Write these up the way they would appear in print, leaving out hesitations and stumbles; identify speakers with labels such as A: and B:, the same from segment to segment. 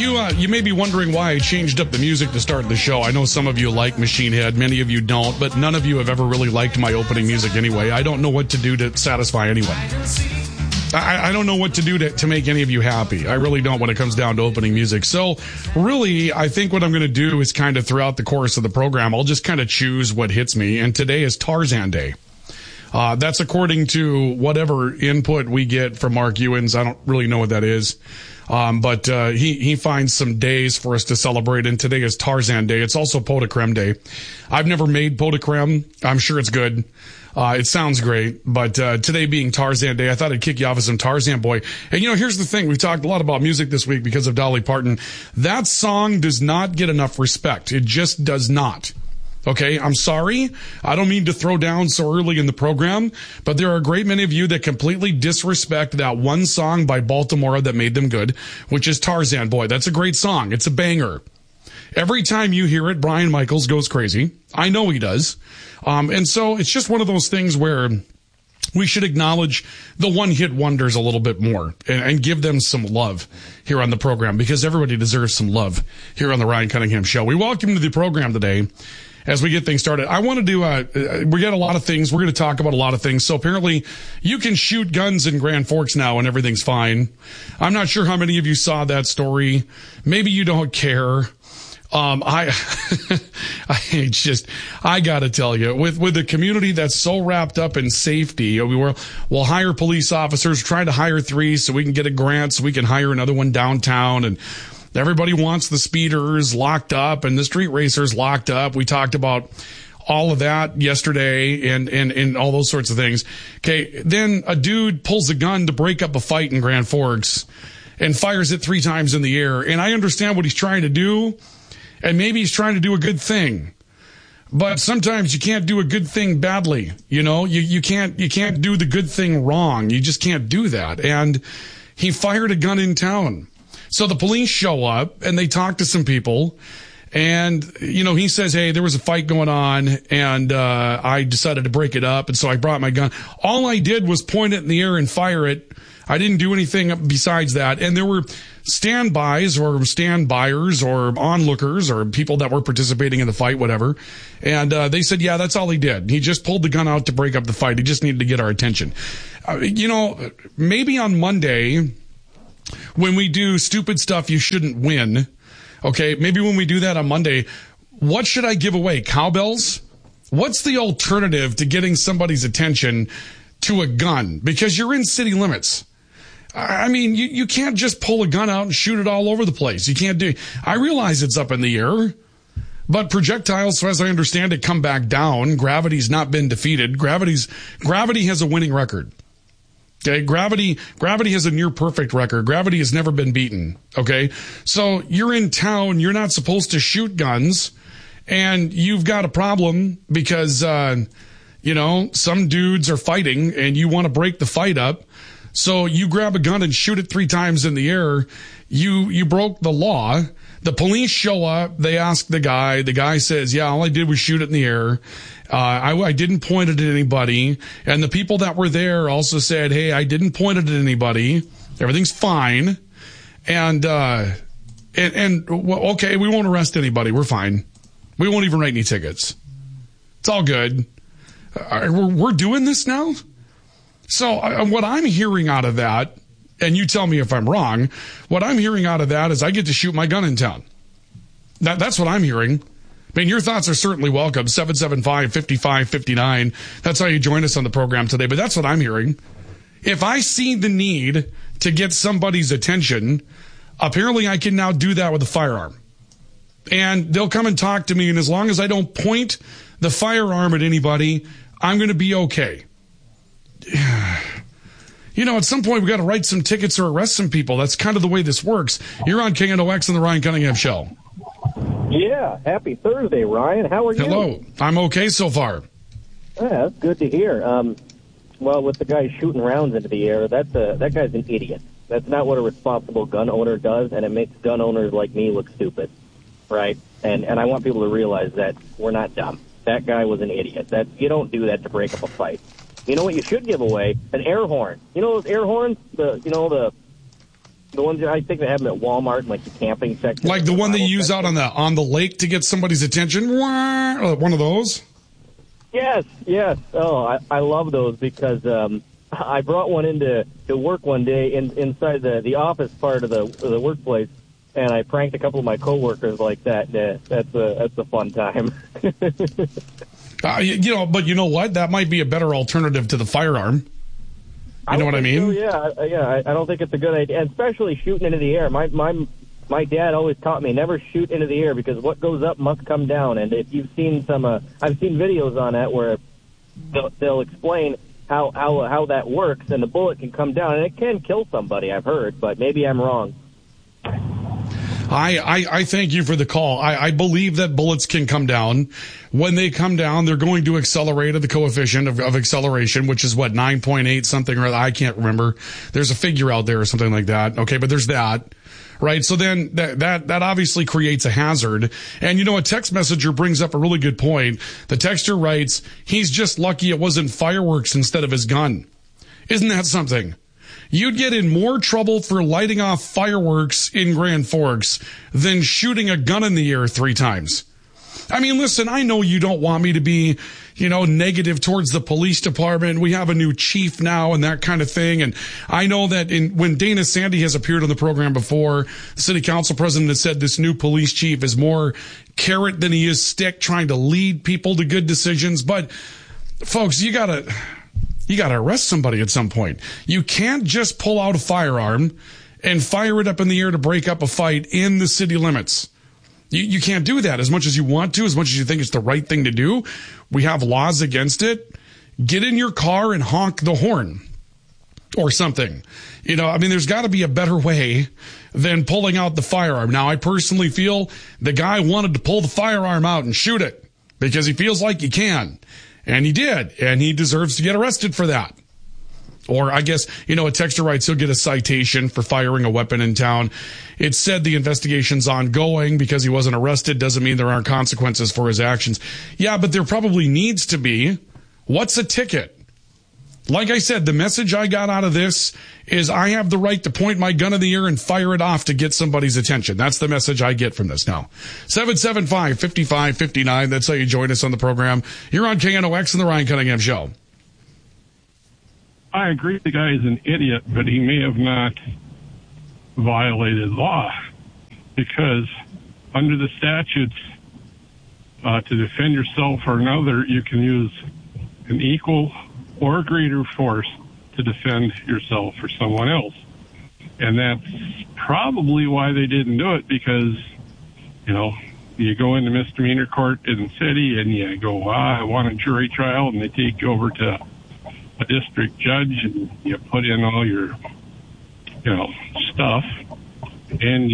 A: You may be wondering why I changed up the music to start the show. I know some of you like Machine Head, many of you don't, but none of you have ever really liked my opening music anyway. I don't know what to do to satisfy anyone. I don't know what to do to make any of you happy. I really don't when it comes down to opening music. So really, I think what I'm going to do is kind of throughout the course of the program, I'll just kind of choose what hits me. And today is Tarzan Day. That's according to whatever input we get from Mark Ewens. I don't really know what that is. But he finds some days for us to celebrate, and today is Tarzan Day. It's also pot de creme day. I've never made pot de creme. I'm sure it's good. It sounds great, but today being Tarzan Day, I thought I'd kick you off with some Tarzan Boy. And here's the thing. We've talked a lot about music this week because of Dolly Parton. That song does not get enough respect. It just does not. Okay, I'm sorry. I don't mean to throw down so early in the program, but there are a great many of you that completely disrespect that one song by Baltimore that made them good, which is Tarzan Boy. That's a great song. It's a banger. Every time you hear it, Brian Michaels goes crazy. I know he does. And so it's just one of those things where we should acknowledge the one-hit wonders a little bit more and give them some love here on the program, because everybody deserves some love here on the Ryan Cunningham Show. We welcome you to the program today. As we get things started, I want to do we got a lot of things. We're going to talk about a lot of things. So apparently you can shoot guns in Grand Forks now and everything's fine. I'm not sure how many of you saw that story. Maybe you don't care. I gotta tell you, with a community that's so wrapped up in safety, we'll hire police officers, try to hire 3 so we can get a grant so we can hire another one downtown, and everybody wants the speeders locked up and the street racers locked up. We talked about all of that yesterday and all those sorts of things. Okay. Then a dude pulls a gun to break up a fight in Grand Forks and fires it 3 times in the air. And I understand what he's trying to do. And maybe he's trying to do a good thing. But sometimes you can't do a good thing badly. You can't do the good thing wrong. You just can't do that. And he fired a gun in town. So the police show up and they talk to some people, and, he says, hey, there was a fight going on and, I decided to break it up. And so I brought my gun. All I did was point it in the air and fire it. I didn't do anything besides that. And there were standbys or standbyers or onlookers or people that were participating in the fight, whatever. And, they said, yeah, that's all he did. He just pulled the gun out to break up the fight. He just needed to get our attention. Maybe on Monday, when we do stupid stuff you shouldn't win, okay, maybe when we do that on Monday, what should I give away? Cowbells? What's the alternative to getting somebody's attention to a gun? Because you're in city limits. I mean, you can't just pull a gun out and shoot it all over the place. You can't do. I realize it's up in the air, but projectiles, so as I understand it, come back down. Gravity's not been defeated. Gravity has a winning record. Okay, gravity has a near perfect record. Gravity has never been beaten. Okay, so you're in town. You're not supposed to shoot guns, and you've got a problem because some dudes are fighting, and you want to break the fight up. So you grab a gun and shoot it 3 times in the air. You broke the law. The police show up. They ask the guy. The guy says, yeah, all I did was shoot it in the air. I didn't point it at anybody. And the people that were there also said, hey, I didn't point it at anybody. Everything's fine. And okay, we won't arrest anybody. We're fine. We won't even write any tickets. It's all good. We're doing this now? So what I'm hearing out of that, and you tell me if I'm wrong, what I'm hearing out of that is I get to shoot my gun in town. That's what I'm hearing. I mean, your thoughts are certainly welcome. 775-5559. That's how you join us on the program today. But that's what I'm hearing. If I see the need to get somebody's attention, apparently I can now do that with a firearm. And they'll come and talk to me, and as long as I don't point the firearm at anybody, I'm going to be okay. At some point we got to write some tickets or arrest some people. That's kind of the way this works. You're on KNOX and the Ryan Cunningham Show.
B: Yeah, happy Thursday, Ryan. How are you?
A: Hello. I'm okay so far.
B: Yeah, that's good to hear. Well, with the guy shooting rounds into the air, that guy's an idiot. That's not what a responsible gun owner does, and it makes gun owners like me look stupid, right? And I want people to realize that we're not dumb. That guy was an idiot. You don't do that to break up a fight. You know what you should give away? An air horn. You know those air horns? The The ones I think they have them at Walmart, like the camping section.
A: Like the one they use out on the lake to get somebody's attention? One of those?
B: Yes. Oh, I love those because I brought one into work one day inside the office part of the workplace, and I pranked a couple of my coworkers like that. That's a fun time.
A: But you know what? That might be a better alternative to the firearm. You know what I mean?
B: So, yeah. I don't think it's a good idea, and especially shooting into the air. My dad always taught me never shoot into the air because what goes up must come down. And if you've seen I've seen videos on that where they'll explain how that works, and the bullet can come down, and it can kill somebody. I've heard, but maybe I'm wrong.
A: I thank you for the call. I believe that bullets can come down. When they come down, they're going to accelerate at the coefficient of acceleration, which is 9.8 something or other. I can't remember. There's a figure out there or something like that. Okay, but there's that. Right. So then that obviously creates a hazard. And a text messenger brings up a really good point. The texter writes, he's just lucky it wasn't fireworks instead of his gun. Isn't that something? You'd get in more trouble for lighting off fireworks in Grand Forks than shooting a gun in the air 3 times. I mean, listen, I know you don't want me to be, negative towards the police department. We have a new chief now and that kind of thing. And I know that when Dana Sandy has appeared on the program before, the city council president has said this new police chief is more carrot than he is stick, trying to lead people to good decisions. But folks, you gotta arrest somebody at some point. You can't just pull out a firearm and fire it up in the air to break up a fight in the city limits. You can't do that as much as you want to, as much as you think it's the right thing to do. We have laws against it. Get in your car and honk the horn or something. There's got to be a better way than pulling out the firearm. Now, I personally feel the guy wanted to pull the firearm out and shoot it because he feels like he can. And he did. And he deserves to get arrested for that. Or I guess, a texter writes he'll get a citation for firing a weapon in town. It said the investigation's ongoing. Because he wasn't arrested doesn't mean there aren't consequences for his actions. Yeah, but there probably needs to be. What's a ticket? Like I said, the message I got out of this is I have the right to point my gun in the air and fire it off to get somebody's attention. That's the message I get from this now. 775-5559. That's how you join us on the program. You're on KNOX and the Ryan Cunningham Show.
C: I agree the guy is an idiot, but he may have not violated law because under the statutes, to defend yourself or another, you can use an equal or greater force to defend yourself or someone else. And that's probably why they didn't do it because, you go into misdemeanor court in the city and you go, I want a jury trial, and they take you over to a district judge and you put in all your, stuff, and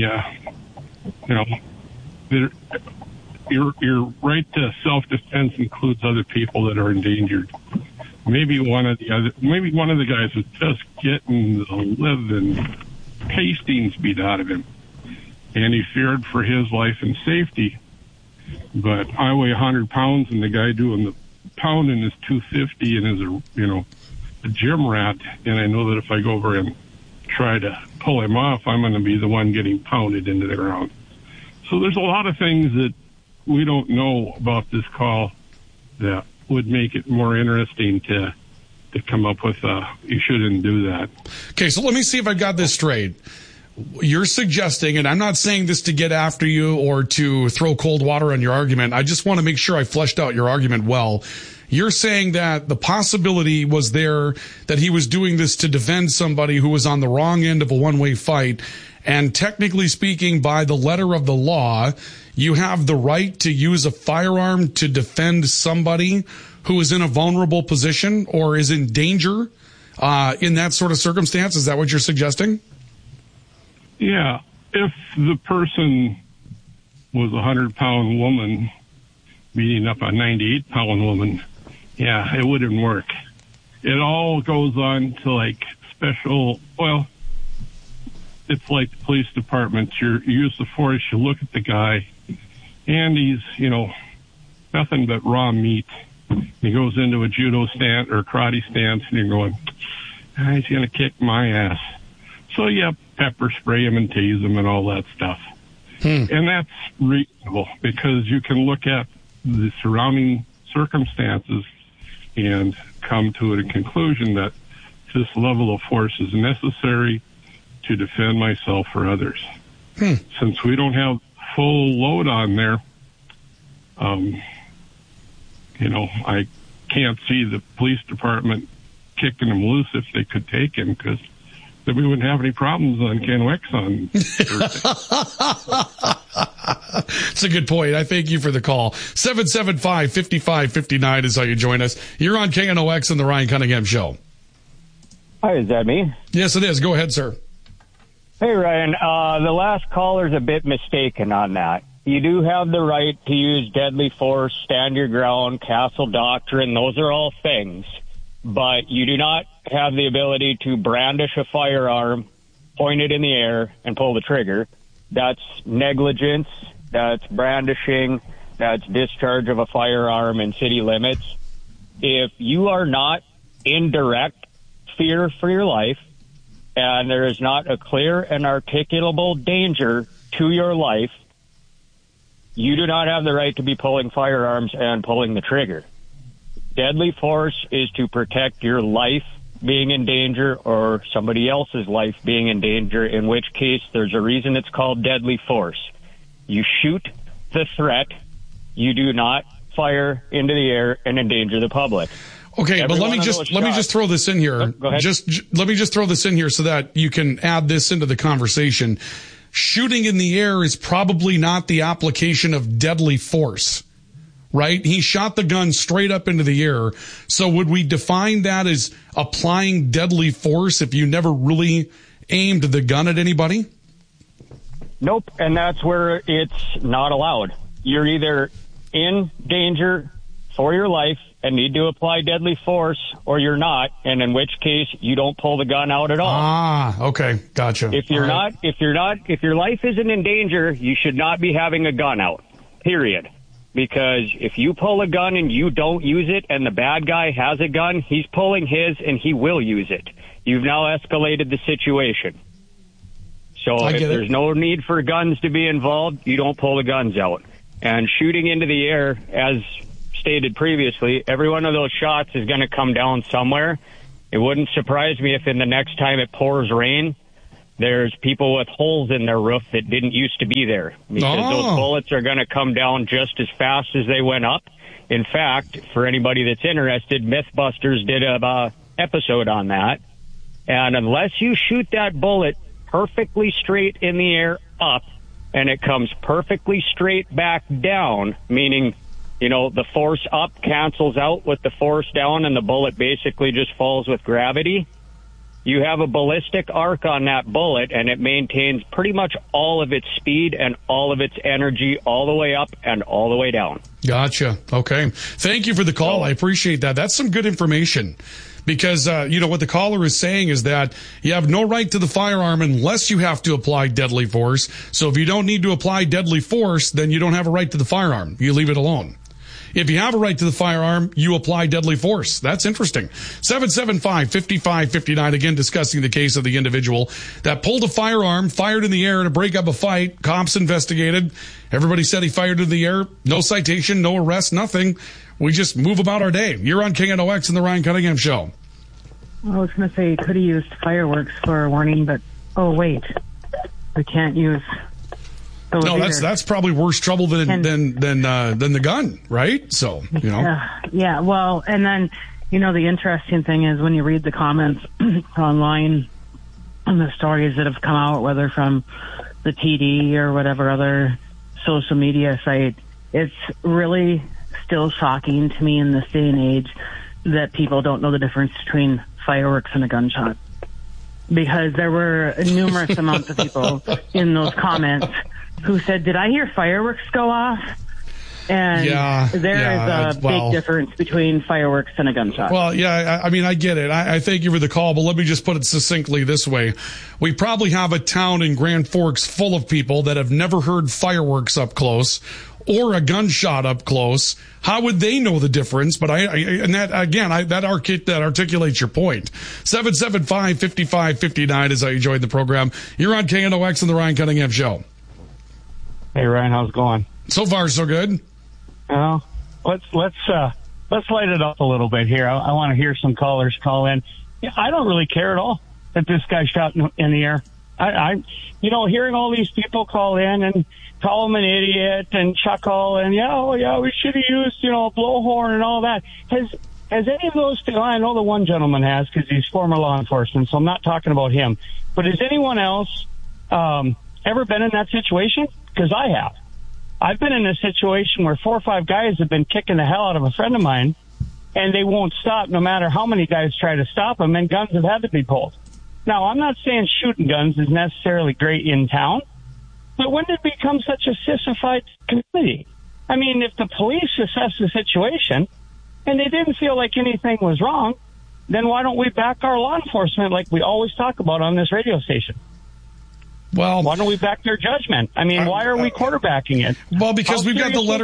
C: your right to self-defense includes other people that are endangered. Maybe one of the guys was just getting the living pastings beat out of him, and he feared for his life and safety. But I weigh 100 pounds, and the guy doing the pounding is 250 and is a gym rat, and I know that if I go over and try to pull him off, I'm going to be the one getting pounded into the ground. So there's a lot of things that we don't know about this call that would make it more interesting to come up with you shouldn't do that.
A: Okay, so let me see if I got this straight. You're suggesting, and I'm not saying this to get after you or to throw cold water on your argument. I just want to make sure I fleshed out your argument well. You're saying that the possibility was there that he was doing this to defend somebody who was on the wrong end of a one-way fight. And technically speaking, by the letter of the law, you have the right to use a firearm to defend somebody who is in a vulnerable position or is in danger in that sort of circumstance. Is that what you're suggesting?
C: Yeah. If the person was a 100-pound woman beating up a 98-pound woman, yeah, it wouldn't work. It all goes on to it's like the police department. You use the force, you look at the guy, and he's, nothing but raw meat. He goes into a judo stance or karate stance, and you're going, he's going to kick my ass. So, yeah, pepper spray them and tase them and all that stuff. And that's reasonable because you can look at the surrounding circumstances and come to a conclusion that this level of force is necessary to defend myself or others. Since we don't have full load on there, I can't see the police department kicking him loose if they could take him, because then we wouldn't have any problems on KNOX on Thursday.
A: That's a good point. I thank you for the call. 775-5559 is how you join us. You're on KNOX and the Ryan Cunningham Show.
D: Hi, is that me?
A: Yes, it is. Go ahead, sir.
D: Hey, Ryan. The last caller's a bit mistaken on that. You do have the right to use deadly force, stand your ground, castle doctrine. Those are all things. But you do not have the ability to brandish a firearm, point it in the air, and pull the trigger. That's negligence. That's brandishing. That's discharge of a firearm in city limits. If you are not in direct fear for your life, and there is not a clear and articulable danger to your life, you do not have the right to be pulling firearms and pulling the trigger. Deadly force is to protect your life being in danger or somebody else's life being in danger, in which case there's a reason it's called deadly force. You shoot the threat. You do not fire into the air and endanger the public.
A: Okay, but let me just throw this in here.
D: Go ahead.
A: Let me just throw this in here so that you can add this into the conversation. Shooting in the air is probably not the application of deadly force, right? He shot the gun straight up into the air. So would we define that as applying deadly force if you never really aimed the gun at anybody?
D: Nope, and that's where it's not allowed. You're either in danger for your life and need to apply deadly force, or you're not, and in which case you don't pull the gun out at all.
A: Ah, okay, gotcha.
D: If your life isn't in danger, you should not be having a gun out, period. Because if you pull a gun and you don't use it and the bad guy has a gun, he's pulling his and he will use it. You've now escalated the situation. So if there's no need for guns to be involved, you don't pull the guns out. And shooting into the air, as stated previously, every one of those shots is going to come down somewhere. It wouldn't surprise me if in the next time it pours rain, there's people with holes in their roof that didn't used to be there, because those bullets are going to come down just as fast as they went up. In fact, for anybody that's interested, Mythbusters did a episode on that. And unless you shoot that bullet perfectly straight in the air up, and it comes perfectly straight back down, meaning, the force up cancels out with the force down and the bullet basically just falls with gravity, you have a ballistic arc on that bullet, and it maintains pretty much all of its speed and all of its energy all the way up and all the way down.
A: Gotcha. Okay. Thank you for the call. I appreciate that. That's some good information. Because, what the caller is saying is that you have no right to the firearm unless you have to apply deadly force. So if you don't need to apply deadly force, then you don't have a right to the firearm. You leave it alone. If you have a right to the firearm, you apply deadly force. That's interesting. 775-5559, again, discussing the case of the individual that pulled a firearm, fired in the air to break up a fight. Cops investigated. Everybody said he fired in the air. No citation, no arrest, nothing. We just move about our day. You're on KNOX and the Ryan Cunningham Show.
E: I was going to say, could have used fireworks for a warning, but, oh, wait. We can't use...
A: No, that's probably worse trouble than the gun, right? So,
E: Yeah, well, and then, the interesting thing is when you read the comments online on the stories that have come out, whether from the TD or whatever other social media site, it's really still shocking to me in this day and age that people don't know the difference between fireworks and a gunshot. Because there were numerous amounts of people in those comments who said, did I hear fireworks go off? And there is a big difference between fireworks and a gunshot.
A: Well, yeah, I get it. I thank you for the call, but let me just put it succinctly this way. We probably have a town in Grand Forks full of people that have never heard fireworks up close or a gunshot up close, how would they know the difference? But that articulates your point. 775-5559 as I joined the program. You're on KNOX and the Ryan Cunningham Show.
F: Hey Ryan, how's it going?
A: So far, so good.
F: Let's light it up a little bit here. I want to hear some callers call in. Yeah, I don't really care at all that this guy shot in the air. I hearing all these people call in and call him an idiot and chuckle and we should have used, a blowhorn and all that. Has any of those, I know the one gentleman has because he's former law enforcement, so I'm not talking about him. But has anyone else ever been in that situation? Because I have. I've been in a situation where 4 or 5 guys have been kicking the hell out of a friend of mine, and they won't stop no matter how many guys try to stop them, and guns have had to be pulled. Now, I'm not saying shooting guns is necessarily great in town, but when did it become such a sissified community? I mean, if the police assess the situation and they didn't feel like anything was wrong, then why don't we back our law enforcement like we always talk about on this radio station?
A: Well,
F: why don't we back their judgment? I mean, why are we quarterbacking it?
A: Well, because we've got the letter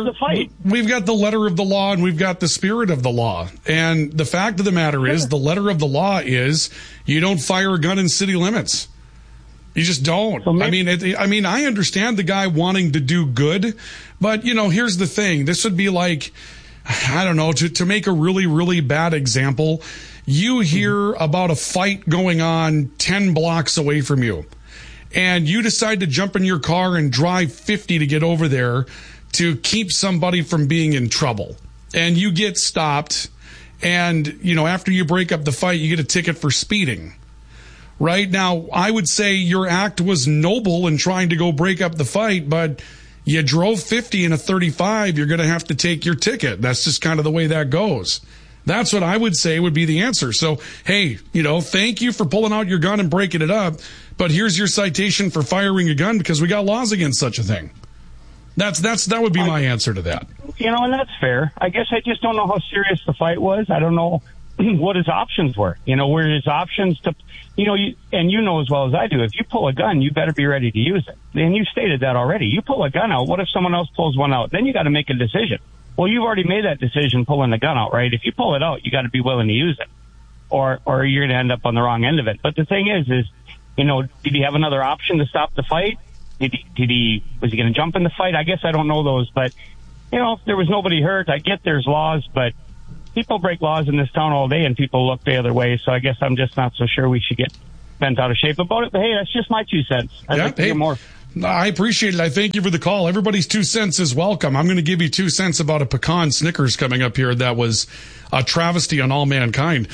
A: of the law and we've got the spirit of the law. And the fact of the matter is, the letter of the law is you don't fire a gun in city limits. You just don't. So I understand the guy wanting to do good, but here's the thing. This would be like, I don't know, to make a really, really bad example. You hear about a fight going on 10 blocks away from you, and you decide to jump in your car and drive 50 to get over there to keep somebody from being in trouble. And you get stopped, and, after you break up the fight, you get a ticket for speeding. Right? Now, I would say your act was noble in trying to go break up the fight, but you drove 50 in a 35, you're going to have to take your ticket. That's just kind of the way that goes. That's what I would say would be the answer. So, hey, thank you for pulling out your gun and breaking it up, but here's your citation for firing a gun because we got laws against such a thing. That would be my answer to that.
F: And that's fair. I guess I just don't know how serious the fight was. I don't know what his options were. Were his options to, and as well as I do, if you pull a gun, you better be ready to use it. And you stated that already. You pull a gun out. What if someone else pulls one out? Then you got to make a decision. Well, you've already made that decision pulling the gun out, right? If you pull it out, you got to be willing to use it, or you're going to end up on the wrong end of it. But the thing is, did he have another option to stop the fight? Was he going to jump in the fight? I guess I don't know those, but if there was nobody hurt, I get there's laws, but people break laws in this town all day and people look the other way. So I guess I'm just not so sure we should get bent out of shape about it. But hey, that's just my 2 cents. I'd like to hear more.
A: I appreciate it. I thank you for the call. Everybody's 2 cents is welcome. I'm going to give you 2 cents about a pecan Snickers coming up here that was a travesty on all mankind.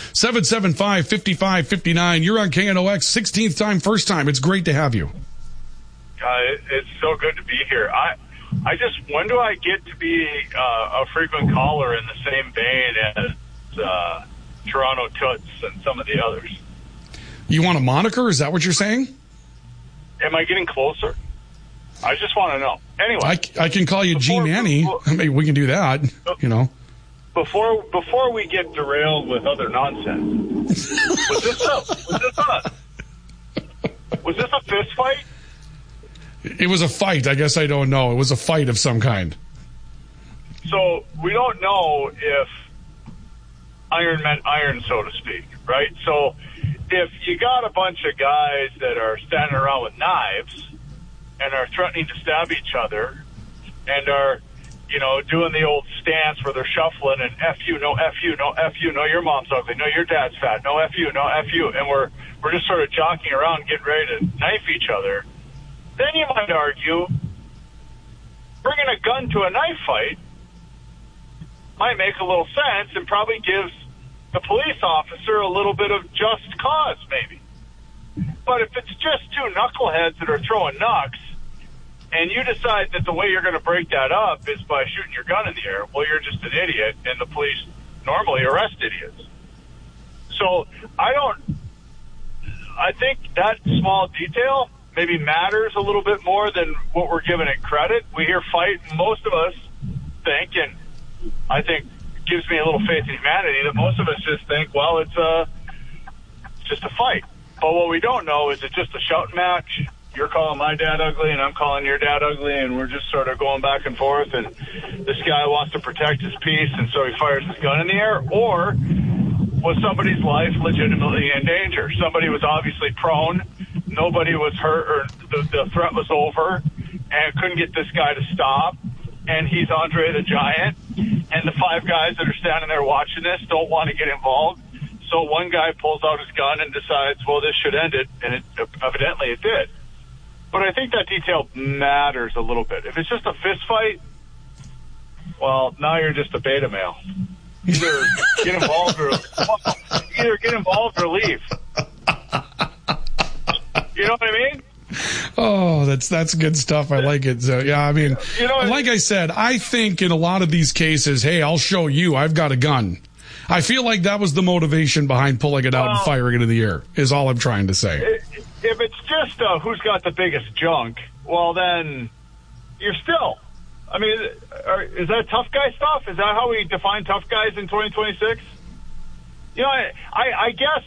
A: 775-5559. You're on KNOX. 16th time, first time. It's great to have you.
G: It's so good to be here. I when do I get to be a frequent caller in the same vein as Toronto Toots and some of the others?
A: You want a moniker? Is that what you're saying?
G: Am I getting closer? I just want to know. Anyway,
A: I can call you G-Manny. Maybe we can do that.
G: Before we get derailed with other nonsense, was this a fist fight?
A: It was a fight. I guess I don't know. It was a fight of some kind.
G: So we don't know if iron meant iron, so to speak, right? So if you got a bunch of guys that are standing around with knives and are threatening to stab each other and are, doing the old stance where they're shuffling and F you, no F you, no F you, no your mom's ugly, no your dad's fat, no F you, no F you, and we're just sort of jockeying around getting ready to knife each other, then you might argue bringing a gun to a knife fight might make a little sense and probably gives the police officer a little bit of just cause, maybe. But if it's just 2 knuckleheads that are throwing knucks, and you decide that the way you're going to break that up is by shooting your gun in the air, well, you're just an idiot, and the police normally arrest idiots. So I think that small detail maybe matters a little bit more than what we're giving it credit. We hear fight, and most of us think, and I think gives me a little faith in humanity, that most of us just think, well, it's just a fight. But what we don't know is it just a shouting match? you're calling my dad ugly and I'm calling your dad ugly, and we're just sort of going back and forth, and this guy wants to protect his peace, and so he fires his gun in the air? Or was somebody's life legitimately in danger? Somebody was obviously prone, nobody was hurt, or the threat was over, and couldn't get this guy to stop, and he's Andre the Giant, and the 5 guys that are standing there watching this don't want to get involved. So one guy pulls out his gun and decides, well, this should end it, and evidently it did. But I think that detail matters a little bit. If it's just a fist fight, well, now you're just a beta male. Either get involved or leave. You know what I mean?
A: Oh, that's good stuff. I like it. So, yeah, I mean, like I said, I think in a lot of these cases, hey, I'll show you, I've got a gun. I feel like that was the motivation behind pulling it out and firing it in the air, is all I'm trying to say.
G: If it's just who's got the biggest junk, well, then you're still... I mean, is that tough guy stuff? Is that how we define tough guys in 2026? I guess,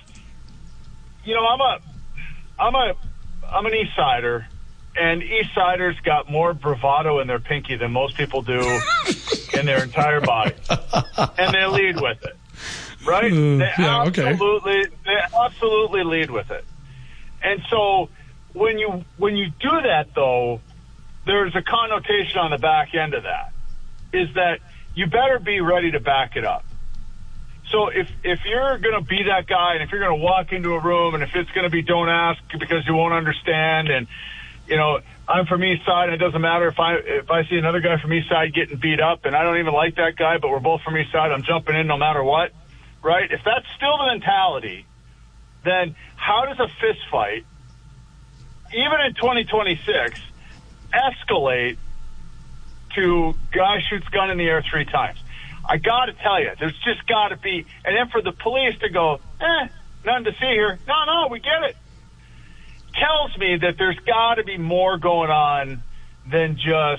G: I'm an East Sider, and East Siders got more bravado in their pinky than most people do in their entire body, and they lead with it, right? They absolutely lead with it. And so when you do that, though, there's a connotation on the back end of that, is that you better be ready to back it up. So if you're going to be that guy, and if you're going to walk into a room, and if it's going to be don't ask because you won't understand, and, I'm from East Side, and it doesn't matter if I see another guy from East Side getting beat up, and I don't even like that guy, but we're both from East Side, I'm jumping in no matter what, right? If that's still the mentality, then how does a fist fight, even in 2026, escalate to guy shoots gun in the air 3 times? I got to tell you, there's just got to be, and then for the police to go, nothing to see here. No, we get it. Tells me that there's got to be more going on than just,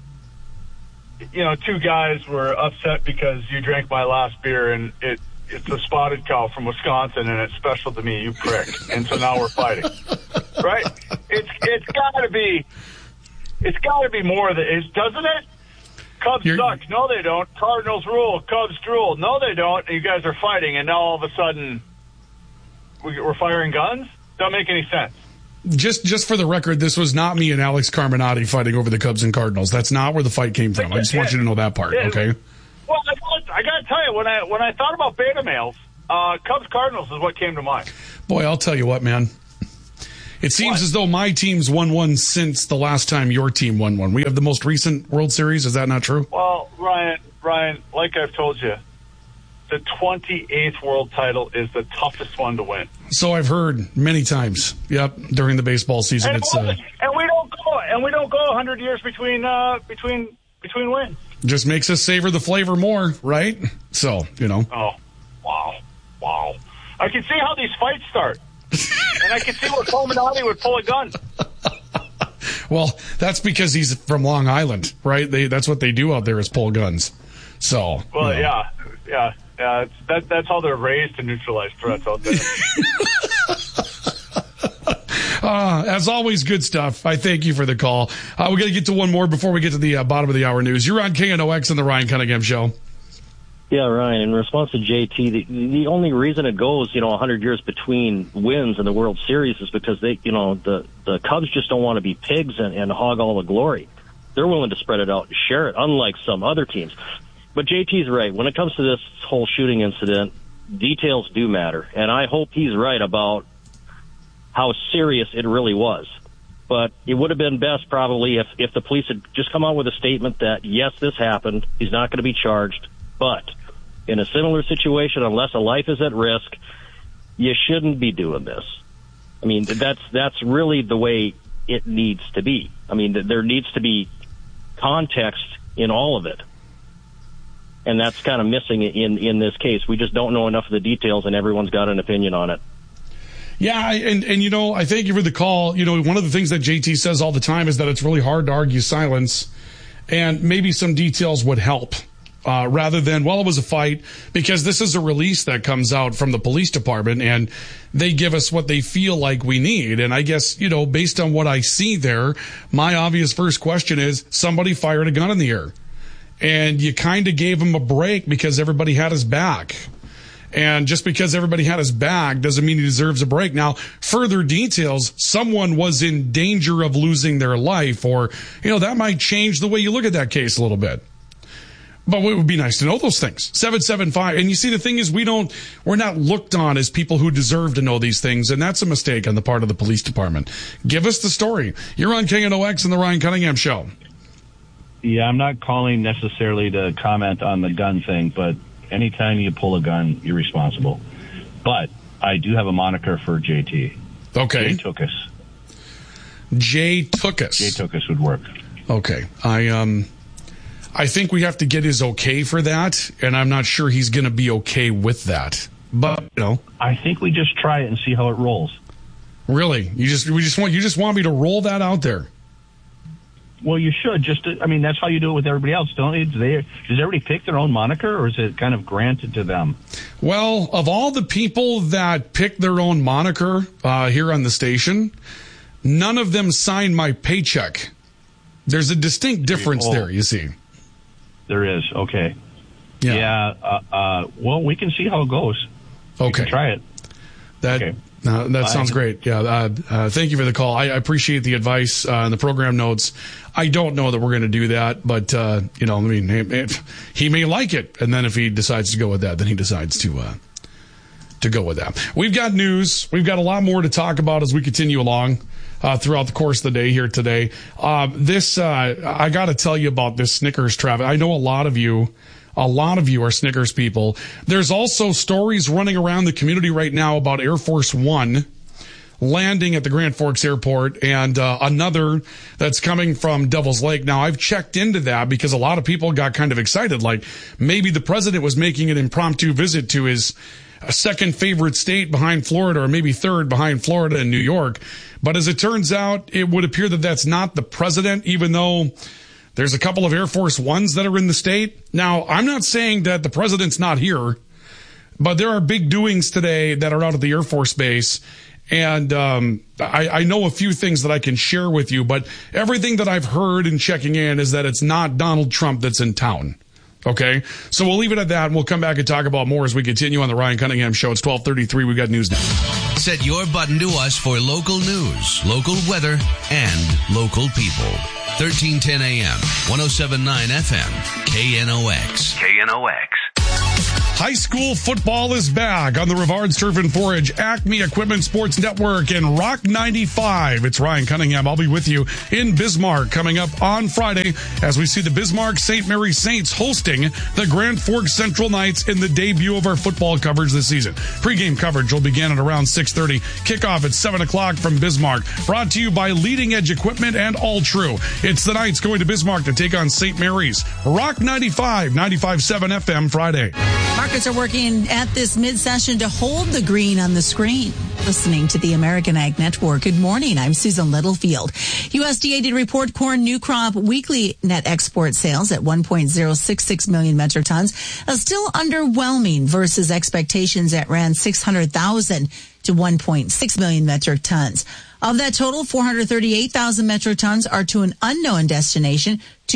G: 2 guys were upset because you drank my last beer and it's a spotted cow from Wisconsin and it's special to me, you prick. And so now we're fighting, right? It's got to be more of it, doesn't it? Cubs suck. No, they don't. Cardinals rule. Cubs drool. No, they don't. You guys are fighting, and now all of a sudden we're firing guns? Doesn't make any sense.
A: Just for the record, this was not me and Alex Carminati fighting over the Cubs and Cardinals. That's not where the fight came from. I just want you to know that part, okay?
G: Well, I got to tell you, when I thought about beta males, Cubs Cardinals is what came to mind.
A: Boy, I'll tell you what, man. It seems as though my team's won one since the last time your team won one. We have the most recent World Series. Is that not true?
G: Well, Ryan, like I've told you, the 28th world title is the toughest one to win.
A: So I've heard many times. Yep, during the baseball season,
G: and we don't go 100 years between wins.
A: Just makes us savor the flavor more, right? So
G: Oh, wow! I can see how these fights start, and I can see where Carminati would pull a gun.
A: Well, that's because he's from Long Island, right? That's what they do out there is pull guns. So
G: yeah. That's how they're raised to neutralize threats out there.
A: As always, good stuff. I thank you for the call. We're going to get to one more before we get to the bottom of the hour news. You're on KNOX and the Ryan Cunningham Show.
B: Yeah, Ryan, in response to JT, the only reason it goes, 100 years between wins in the World Series is because the Cubs just don't want to be pigs and hog all the glory. They're willing to spread it out and share it, unlike some other teams. But JT's right. When it comes to this whole shooting incident, details do matter. And I hope he's right about how serious it really was. But it would have been best probably if the police had just come out with a statement that, yes, this happened. He's not going to be charged. But in a similar situation, unless a life is at risk, you shouldn't be doing this. I mean, that's really the way it needs to be. I mean, there needs to be context in all of it. And that's kind of missing in this case. We just don't know enough of the details, and everyone's got an opinion on it.
A: Yeah, and I thank you for the call. One of the things that JT says all the time is that it's really hard to argue silence, and maybe some details would help. rather than, well, it was a fight, because this is a release that comes out from the police department and they give us what they feel like we need. And I guess, based on what I see there, my obvious first question is somebody fired a gun in the air and you kind of gave him a break because everybody had his back. And just because everybody had his back doesn't mean he deserves a break. Now, further details, someone was in danger of losing their life, or, that might change the way you look at that case a little bit. But it would be nice to know those things. 775. And you see, the thing is, we're not looked on as people who deserve to know these things. And that's a mistake on the part of the police department. Give us the story. You're on KNOX and the Ryan Cunningham Show.
H: Yeah, I'm not calling necessarily to comment on the gun thing, but anytime you pull a gun, you're responsible. But I do have a moniker for JT.
A: Okay.
H: Jay Tookus.
A: Jay Tookus.
H: Jay Tookus would work.
A: Okay. I think we have to get his okay for that, and I'm not sure he's going to be okay with that. But,
H: I think we just try it and see how it rolls.
A: Really? You just want me to roll that out there?
H: Well, you should. That's how you do it with everybody else, don't you? Does everybody pick their own moniker, or is it kind of granted to them?
A: Well, of all the people that pick their own moniker here on the station, none of them sign my paycheck. There's a distinct difference there, you see.
H: There is. Okay.
A: Yeah.
H: Well, we can see how it goes.
A: Okay.
H: We can try it.
A: Okay. That sounds great. Yeah. Thank you for the call. I appreciate the advice and the program notes. I don't know that we're going to do that, but, he may like it. And then if he decides to go with that, then he decides to go with that. We've got news. We've got a lot more to talk about as we continue along throughout the course of the day here today. I got to tell you about this Snickers traffic. I know a lot of you are Snickers people. There's also stories running around the community right now about Air Force One landing at the Grand Forks Airport, and another that's coming from Devil's Lake. Now, I've checked into that because a lot of people got kind of excited, like maybe the president was making an impromptu visit to his second favorite state behind Florida, or maybe third behind Florida and New York. But as it turns out, it would appear that that's not the president, even though there's a couple of Air Force Ones that are in the state. Now, I'm not saying that the president's not here, but there are big doings today that are out at the Air Force Base. And I know a few things that I can share with you, but everything that I've heard in checking in is that it's not Donald Trump that's in town. Okay, so we'll leave it at that, and we'll come back and talk about more as we continue on the Ryan Cunningham Show. It's 12:33. We've got news now.
I: Set your button to us for local news, local weather, and local people. 1310 AM, 107.9 FM, KNOX. KNOX.
A: High school football is back on the Rivards Turf and Forage, Acme Equipment Sports Network, and Rock 95. It's Ryan Cunningham. I'll be with you in Bismarck coming up on Friday as we see the Bismarck St. Mary Saints hosting the Grand Forks Central Knights in the debut of our football coverage this season. Pre-game coverage will begin at around 6:30. Kickoff at 7 o'clock from Bismarck. Brought to you by Leading Edge Equipment and All True. It's the Knights going to Bismarck to take on St. Mary's. Rock 95, 95.7 FM Friday.
J: Markets are working at this mid-session to hold the green on the screen. Listening to the American Ag Network. Good morning. I'm Susan Littlefield. USDA did report corn new crop weekly net export sales at 1.066 million metric tons. Still underwhelming versus expectations that ran 600,000 to 1.6 million metric tons. Of that total, 438,000 metric tons are to an unknown destination,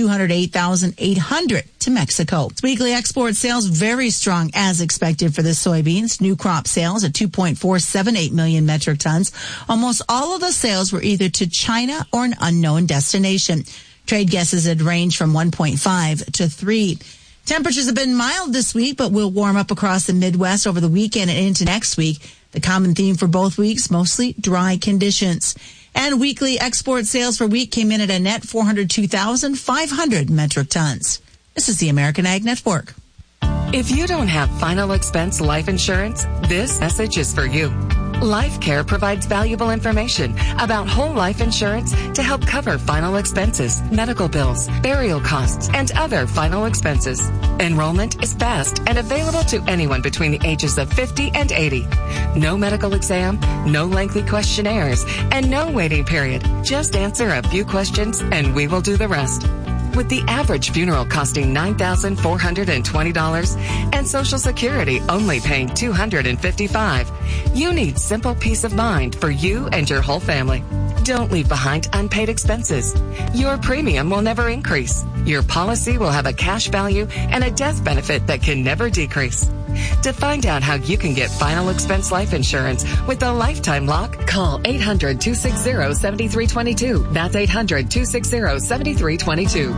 J: 208,800 to Mexico. Weekly export sales very strong as expected for the soybeans. New crop sales at 2.478 million metric tons. Almost all of the sales were either to China or an unknown destination. Trade guesses had ranged from 1.5 to 3. Temperatures have been mild this week, but will warm up across the Midwest over the weekend and into next week. The common theme for both weeks, mostly dry conditions. And weekly export sales for wheat came in at a net 402,500 metric tons. This is the American Ag Network.
K: If you don't have final expense life insurance, this message is for you. LifeCare provides valuable information about whole life insurance to help cover final expenses, medical bills, burial costs, and other final expenses. Enrollment is fast and available to anyone between the ages of 50 and 80. No medical exam, no lengthy questionnaires, and no waiting period. Just answer a few questions and we will do the rest. With the average funeral costing $9,420 and Social Security only paying $255, you need simple peace of mind for you and your whole family. Don't leave behind unpaid expenses. Your premium will never increase. Your policy will have a cash value and a death benefit that can never decrease. To find out how you can get final expense life insurance with a lifetime lock, call 800-260-7322. That's 800-260-7322.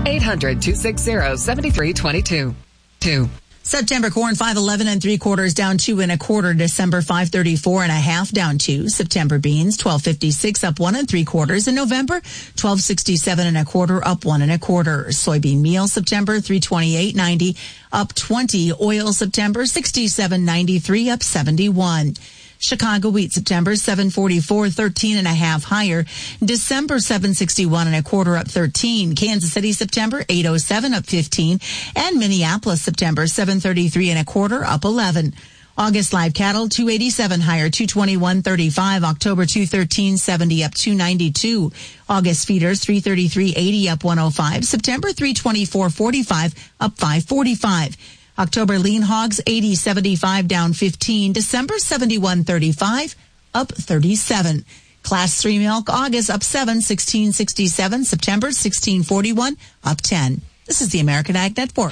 K: 800-260-7322.
J: September corn 5.11 3/4 down 2 1/4. December 5.34 1/2 down 2. September beans 12.56 up 1 3/4. In November 12.67 1/4 up 1 1/4. Soybean meal September 328.90 up 20. Oil September 67.93 up 71. Chicago wheat September 7.44 13 1/2 higher. December 7.61 1/4 up 13. Kansas City September 8.07 up 15, and Minneapolis September 7.33 1/4 up 11. August live cattle 287 higher 221.35. October 213.70 up 292. August feeders 333.80 up 105. September 324.45 up 545. October lean hogs 80.75 down 15. December 71.35 up 37. Class 3 milk August up 7 16.67. September 16.41 up 10. This is the American Ag Network.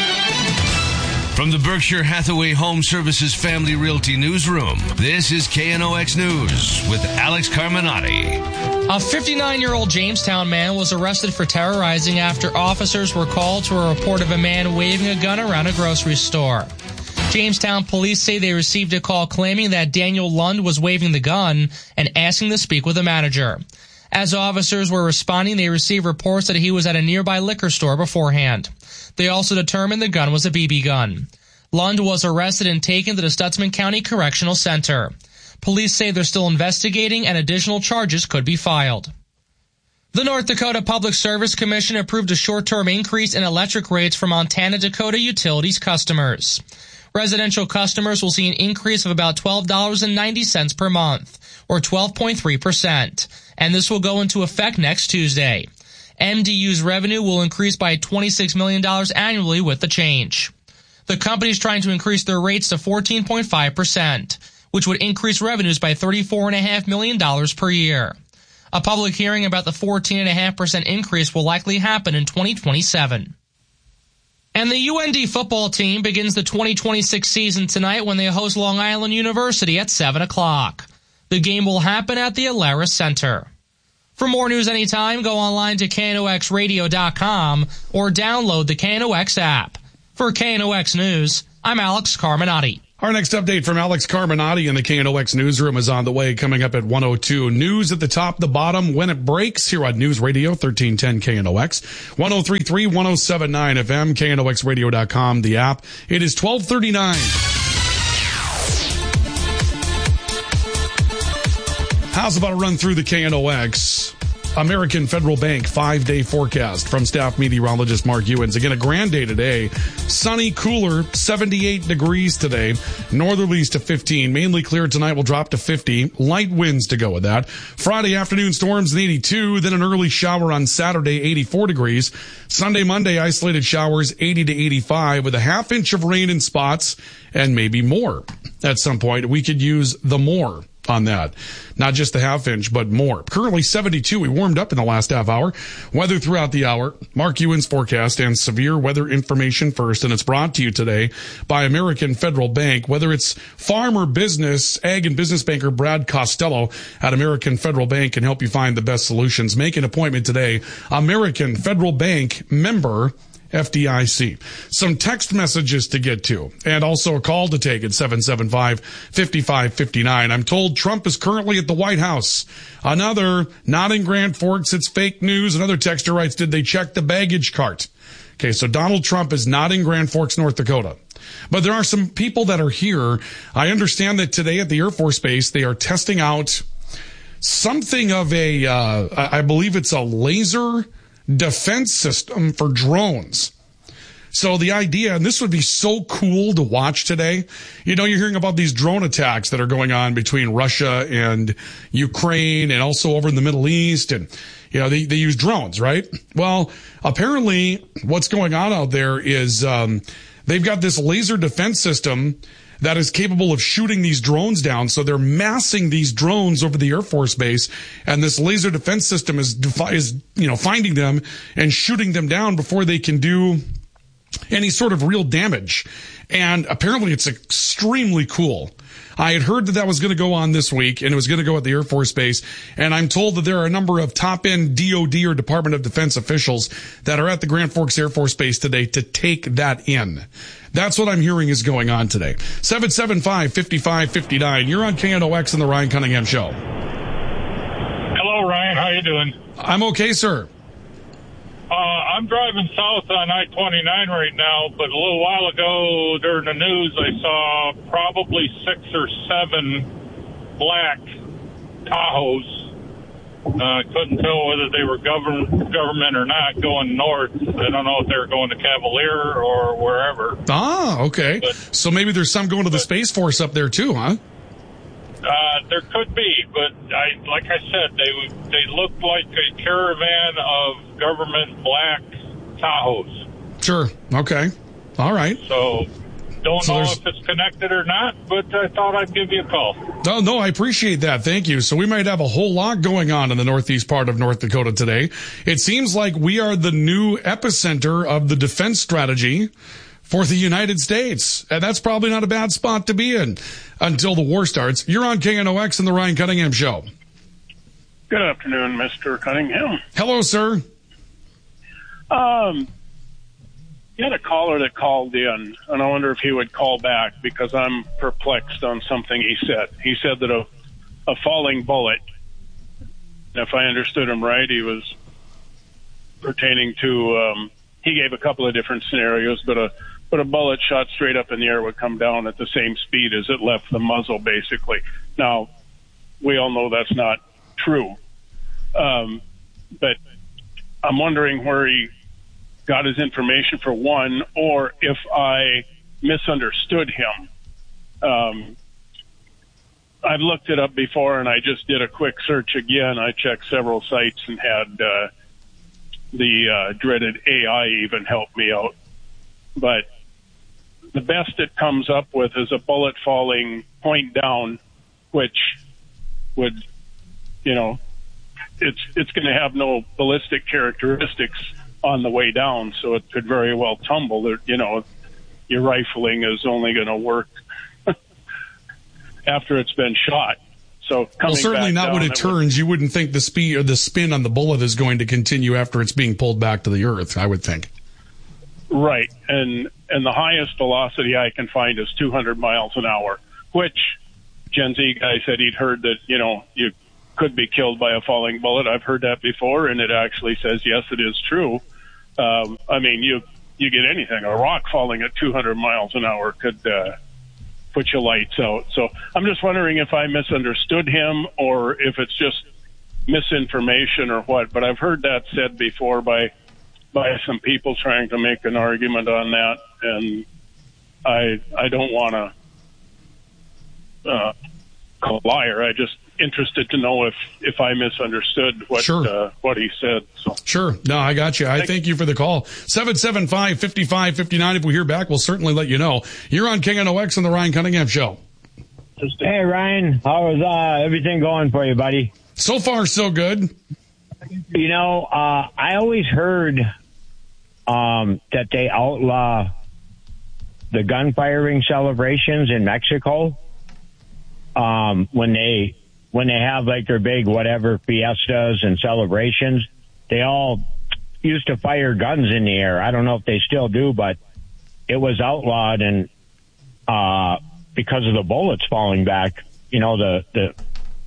I: From the Berkshire Hathaway Home Services Family Realty Newsroom, this is KNOX News with Alex Carminati.
L: A 59-year-old Jamestown man was arrested for terrorizing after officers were called to a report of a man waving a gun around a grocery store. Jamestown police say they received a call claiming that Daniel Lund was waving the gun and asking to speak with a manager. As officers were responding, they received reports that he was at a nearby liquor store beforehand. They also determined the gun was a BB gun. Lund was arrested and taken to the Stutsman County Correctional Center. Police say they're still investigating and additional charges could be filed. The North Dakota Public Service Commission approved a short-term increase in electric rates for Montana Dakota Utilities customers. Residential customers will see an increase of about $12.90 per month, or 12.3%, and this will go into effect next Tuesday. MDU's revenue will increase by $26 million annually with the change. The company is trying to increase their rates to 14.5%, which would increase revenues by $34.5 million per year. A public hearing about the 14.5% increase will likely happen in 2027. And the UND football team begins the 2026 season tonight when they host Long Island University at 7 o'clock. The game will happen at the Alara Center. For more news anytime, go online to KNOXradio.com or download the KNOX app. For KNOX News, I'm Alex Carminati.
A: Our next update from Alex Carminati in the KNOX newsroom is on the way, coming up at 1:02. News at the top, the bottom, when it breaks, here on News Radio 1310 KNOX, 103.3, 107.9 FM, KNOXradio.com, the app. It is 12:39. How's about a run through the KNOX American Federal Bank 5-day forecast from staff meteorologist Mark Ewens. Again, a grand day today. Sunny, cooler, 78 degrees today. Northerlies to 15. Mainly clear tonight will drop to 50. Light winds to go with that. Friday afternoon storms in 82. Then an early shower on Saturday, 84 degrees. Sunday, Monday, isolated showers, 80 to 85 with a half inch of rain in spots and maybe more. At some point, we could use the more on that. Not just the half inch, but more. Currently 72. We warmed up in the last half hour. Weather throughout the hour. Mark Ewens forecast and severe weather information first. And it's brought to you today by American Federal Bank. Whether it's farm or business, ag and business banker Brad Costello at American Federal Bank can help you find the best solutions. Make an appointment today. American Federal Bank, member FDIC. Some text messages to get to and also a call to take at 775-5559. I'm told Trump is currently at the White House. Another, not in Grand Forks, it's fake news. Another texter writes, did they check the baggage cart? Okay, so Donald Trump is not in Grand Forks, North Dakota. But there are some people that are here. I understand that today at the Air Force Base, they are testing out something of a, I believe it's a laser defense system for drones. So the idea, and this would be so cool to watch today, you know, you're hearing about these drone attacks that are going on between Russia and Ukraine and also over in the Middle East. And, you know, they use drones, right? Well, apparently what's going on out there is they've got this laser defense system that is capable of shooting these drones down. So they're massing these drones over the Air Force Base, and this laser defense system is finding them and shooting them down before they can do any sort of real damage. And apparently it's extremely cool. I had heard that was going to go on this week, and it was going to go at the Air Force Base. And I'm told that there are a number of top-end DOD or Department of Defense officials that are at the Grand Forks Air Force Base today to take that in. That's what I'm hearing is going on today. 775-5559. You're on KNOX and the Ryan Cunningham Show.
M: Hello, Ryan. How you doing?
A: I'm okay, sir.
M: I'm driving south on I-29 right now, but a little while ago during the news, I saw probably 6 or 7 black Tahoes. I couldn't tell whether they were government or not going north. I don't know if they were going to Cavalier or wherever.
A: Ah, okay. So maybe there's some going to the Space Force up there too, huh?
M: There could be, but like I said, they looked like a caravan of government black Tahoes.
A: Sure. Okay. All right.
M: So don't know if it's connected or not, but I thought I'd give you a call.
A: No, I appreciate that. Thank you. So we might have a whole lot going on in the northeast part of North Dakota today. It seems like we are the new epicenter of the defense strategy for the United States. And that's probably not a bad spot to be in until the war starts. You're on KNOX and the Ryan Cunningham Show.
N: Good afternoon, Mr. Cunningham.
A: Hello, sir.
N: You had a caller that called in, and I wonder if he would call back because I'm perplexed on something he said. He said that a falling bullet, if I understood him right, he was pertaining to, he gave a couple of different scenarios, but a bullet shot straight up in the air would come down at the same speed as it left the muzzle, basically. Now, we all know that's not true. But I'm wondering where he got his information, for one, or if I misunderstood him. I've looked it up before, and I just did a quick search again. I checked several sites and had the dreaded AI even help me out. But the best it comes up with is a bullet falling point down, which would, it's going to have no ballistic characteristics on the way down, so it could very well tumble. Your rifling is only going to work after it's been shot. So
A: certainly not when it turns. You wouldn't think the speed or the spin on the bullet is going to continue after it's being pulled back to the earth, I would think.
N: Right. And the highest velocity I can find is 200 miles an hour, which Gen Z guy said he'd heard that, you could be killed by a falling bullet. I've heard that before, and it actually says, yes, it is true. You get anything. A rock falling at 200 miles an hour could put your lights out. So I'm just wondering if I misunderstood him or if it's just misinformation or what. But I've heard that said before by some people trying to make an argument on that, and I don't want to call a liar. I just interested to know if I misunderstood what he said. So. Sure.
A: No, I got you. I thank you for the call. 775-5559. If we hear back, we'll certainly let you know. You're on KNOX and the Ryan Cunningham Show.
O: Hey, Ryan. How is everything going for you, buddy?
A: So far, so good.
O: I always heard that they outlaw the gun firing celebrations in Mexico when they have like their big whatever fiestas and celebrations. They all used to fire guns in the air. I don't know if they still do, but it was outlawed, and because of the bullets falling back, the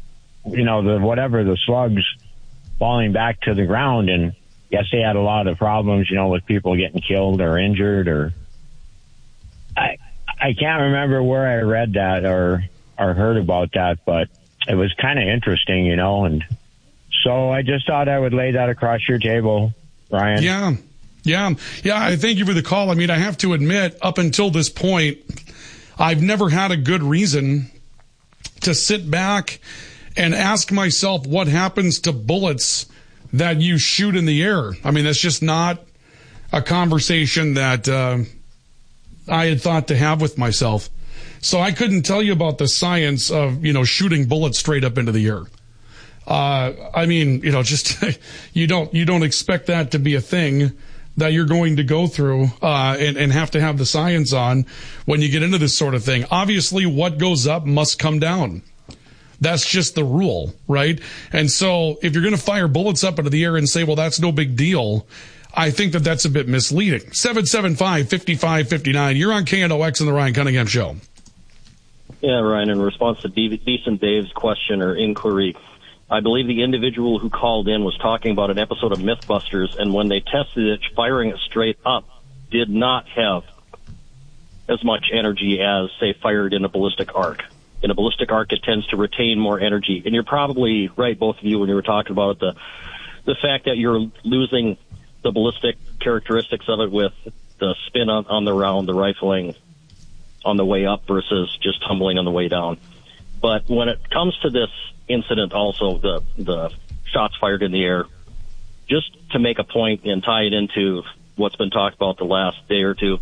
O: slugs falling back to the ground. And yes, they had a lot of problems, with people getting killed or injured, or I can't remember where I read that or heard about that, but it was kind of interesting, and so I just thought I would lay that across your table, Ryan.
A: Yeah, I thank you for the call. I mean, I have to admit, up until this point, I've never had a good reason to sit back and ask myself what happens to bullets that you shoot in the air. I mean, that's just not a conversation that I had thought to have with myself. So I couldn't tell you about the science of, shooting bullets straight up into the air. I mean, just you don't expect that to be a thing that you're going to go through and have to have the science on when you get into this sort of thing. Obviously, what goes up must come down. That's just the rule, right? And so if you're going to fire bullets up into the air and say, well, that's no big deal, I think that that's a bit misleading. 775-5559. You're on KNOX and the Ryan Cunningham Show.
P: Yeah, Ryan, in response to Decent Dave's question or inquiry, I believe the individual who called in was talking about an episode of Mythbusters, and when they tested it, firing it straight up did not have as much energy as, say, fired in a ballistic arc. In a ballistic arc, it tends to retain more energy. And you're probably right, both of you, when you were talking about the fact that you're losing the ballistic characteristics of it with the spin on the round, the rifling on the way up versus just tumbling on the way down. But when it comes to this incident, also the shots fired in the air, just to make a point and tie it into what's been talked about the last day or two,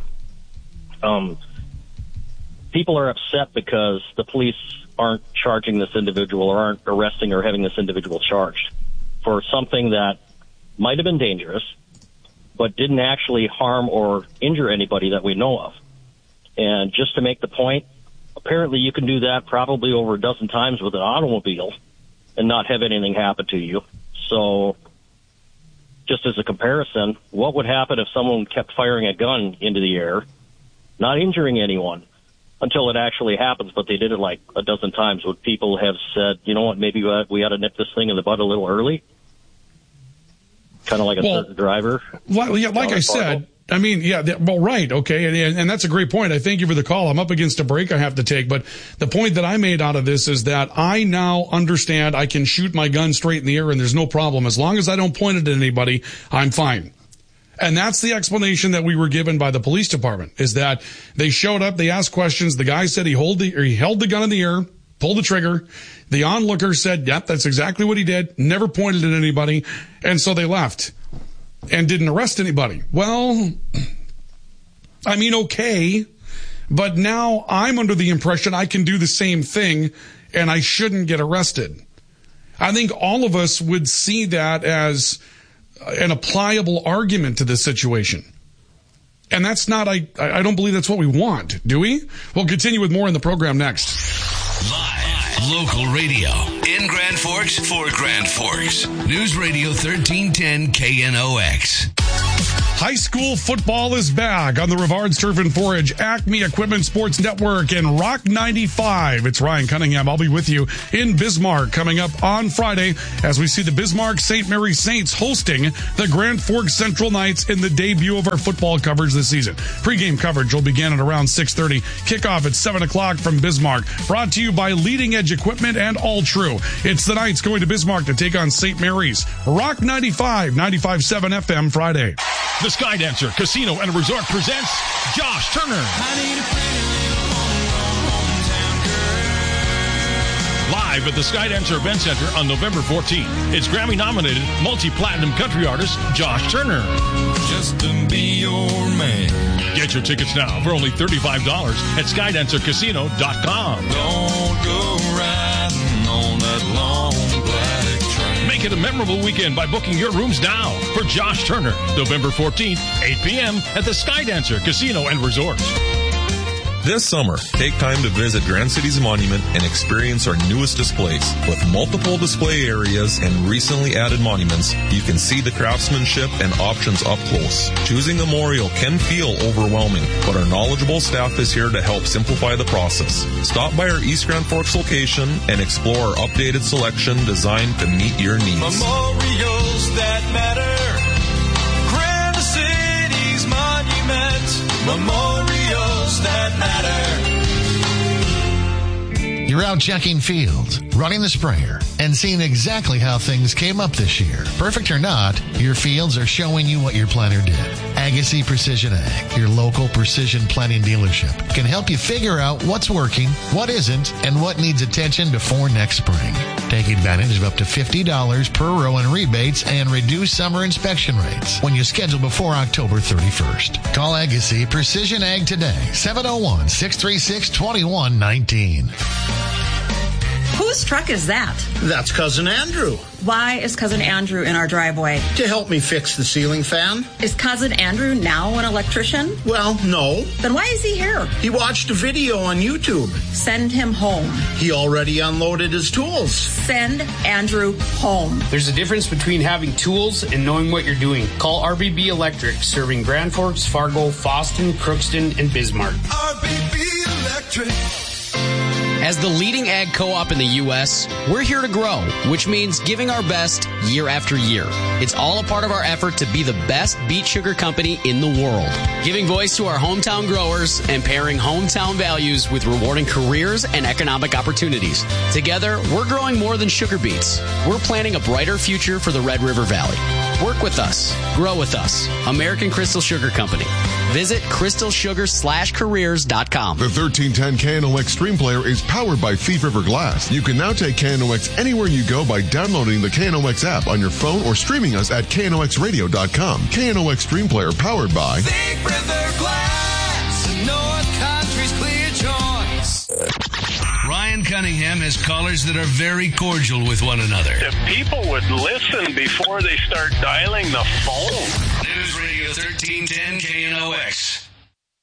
P: people are upset because the police aren't charging this individual or aren't arresting or having this individual charged for something that might have been dangerous but didn't actually harm or injure anybody that we know of. And just to make the point, apparently you can do that probably over a dozen times with an automobile and not have anything happen to you. So just as a comparison, what would happen if someone kept firing a gun into the air, not injuring anyone, until it actually happens, but they did it like a dozen times? Would people have said, you know what, maybe we ought to nip this thing in the bud a little early? Kind of like a certain driver?
A: Well, yeah, like I said, I mean, yeah, well, right, okay, and that's a great point. I thank you for the call. I'm up against a break I have to take, but the point that I made out of this is that I now understand I can shoot my gun straight in the air and there's no problem. As long as I don't point it at anybody, I'm fine. And that's the explanation that we were given by the police department, is that they showed up, they asked questions, the guy said he held the gun in the air, pulled the trigger. The onlooker said, yep, that's exactly what he did, never pointed at anybody, and so they left and didn't arrest anybody. Well, I mean, okay, but now I'm under the impression I can do the same thing and I shouldn't get arrested. I think all of us would see that as an applicable argument to this situation. And that's not, I don't believe that's what we want, do we? We'll continue with more in the program next.
I: Live, local radio in Grand Forks for Grand Forks. News Radio 1310 KNOX.
A: High school football is back on the Rivards Turf and Forage, Acme Equipment Sports Network, and Rock 95. It's Ryan Cunningham. I'll be with you in Bismarck coming up on Friday as we see the Bismarck St. Mary Saints hosting the Grand Forks Central Knights in the debut of our football coverage this season. Pre-game coverage will begin at around 6:30. Kickoff at 7 o'clock from Bismarck. Brought to you by Leading Edge Equipment and All True. It's the Knights going to Bismarck to take on St. Mary's. Rock 95, 95.7 FM Friday.
Q: The Sky Dancer Casino and Resort presents Josh Turner. Live at the Sky Dancer Event Center on November 14th. It's Grammy-nominated multi-platinum country artist Josh Turner. Just to be your man. Get your tickets now for only $35 at SkyDancerCasino.com. Don't go riding on that long black train. Make it a memorable weekend by booking your rooms now for Josh Turner, November 14th, 8 p.m. at the Sky Dancer Casino and Resort.
R: This summer, take time to visit Grand Cities Monument and experience our newest displays. With multiple display areas and recently added monuments, you can see the craftsmanship and options up close. Choosing a memorial can feel overwhelming, but our knowledgeable staff is here to help simplify the process. Stop by our East Grand Forks location and explore our updated selection designed to meet your needs.
S: Memorials that matter. Grand Cities Monument. Memorials that matter.
T: You're out checking fields, running the sprayer, and seeing exactly how things came up this year. Perfect or not, your fields are showing you what your planter did. Agassi Precision Ag, your local precision planting dealership, can help you figure out what's working, what isn't, and what needs attention before next spring. Take advantage of up to $50 per row in rebates and reduced summer inspection rates when you schedule before October 31st. Call Agassi Precision Ag today, 701-636-2119.
U: Whose truck is that?
V: That's Cousin Andrew.
U: Why is Cousin Andrew in our driveway?
V: To help me fix the ceiling fan.
U: Is Cousin Andrew now an electrician?
V: Well, no.
U: Then why is he here?
V: He watched a video on YouTube.
U: Send him home.
V: He already unloaded his tools.
U: Send Andrew home.
W: There's a difference between having tools and knowing what you're doing. Call RBB Electric, serving Grand Forks, Fargo, Fosston, Crookston, and Bismarck.
S: RBB Electric.
X: As the leading ag co-op in the U.S., we're here to grow, which means giving our best year after year. It's all a part of our effort to be the best beet sugar company in the world. Giving voice to our hometown growers and pairing hometown values with rewarding careers and economic opportunities. Together, we're growing more than sugar beets. We're planning a brighter future for the Red River Valley. Work with us. Grow with us. American Crystal Sugar Company. Visit crystalsugar/careers.com.
Y: The 1310 KNOX Stream Player is powered by Thief River Glass. You can now take KNOX anywhere you go by downloading the KNOX app on your phone or streaming us at knoxradio.com. KNOX Stream Player powered by
S: Thief River Glass, North Country's clear choice.
I: Ryan Cunningham has callers that are very cordial with one another.
N: If people would listen before they start dialing the phone.
I: News Radio 1310 KNOX.